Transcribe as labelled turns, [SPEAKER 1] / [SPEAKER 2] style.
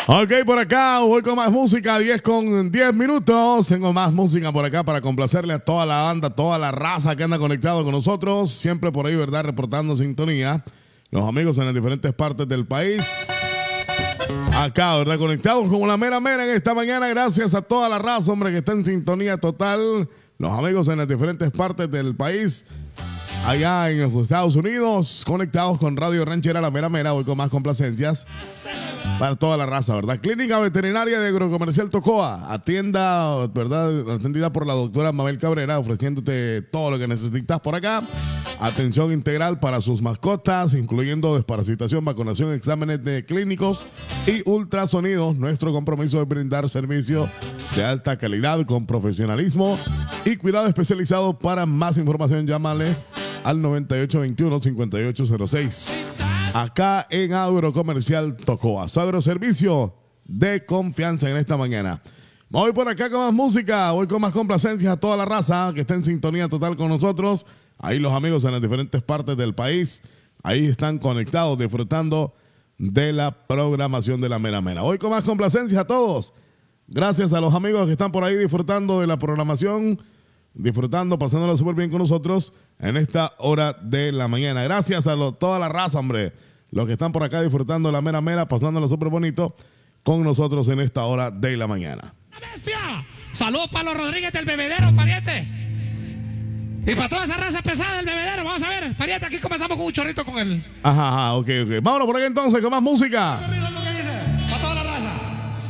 [SPEAKER 1] Ok, por acá voy con más música, 10 con 10 minutos. Tengo más música por acá para complacerle a toda la banda, toda la raza que anda conectado con nosotros. Siempre por ahí, ¿verdad? Reportando sintonía. Los amigos en las diferentes partes del país. Acá, ¿verdad? Conectados como la mera mera en esta mañana. Gracias a toda la raza, hombre, que está en sintonía total. Los amigos en las diferentes partes del país. Allá en los Estados Unidos, conectados con Radio Ranchera La Mera Mera, hoy con más complacencias para toda la raza, ¿verdad? Clínica Veterinaria de Agrocomercial Tocoa, atienda, ¿verdad? Atendida por la doctora Mabel Cabrera, ofreciéndote todo lo que necesitas por acá. Atención integral para sus mascotas, incluyendo desparasitación, vacunación, exámenes de clínicos y ultrasonidos. Nuestro compromiso es brindar servicio de alta calidad con profesionalismo y cuidado especializado. Para más información, llámales al 9821-5806. Acá en Agrocomercial Tocoa, su agroservicio de confianza en esta mañana. Voy por acá con más música, voy con más complacencias a toda la raza que está en sintonía total con nosotros. Ahí los amigos en las diferentes partes del país, ahí están conectados, disfrutando de la programación de la Mera Mera. Hoy con más complacencias a todos. Gracias a los amigos que están por ahí disfrutando de la programación, disfrutando, pasándolo súper bien con nosotros en esta hora de la mañana. Gracias a toda la raza, hombre, los que están por acá disfrutando de la Mera Mera, pasándolo súper bonito con nosotros en esta hora de la mañana.
[SPEAKER 2] ¡Bestia! Saludos para los Rodríguez del Bebedero, pariente. Y para toda esa raza pesada del Bebedero, vamos a ver, pariente, aquí comenzamos con un chorrito con él.
[SPEAKER 1] Ajá, ok. Vámonos por aquí entonces con más música.